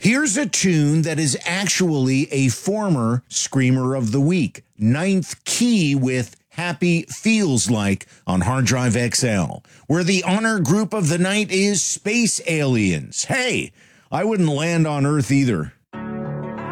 Here's a tune that is actually a former Screamer of the Week. Ninth Key with Happy Feels Like on Hard Drive XL, where the honor group of the night is Space Aliens. Hey, I wouldn't land on Earth either.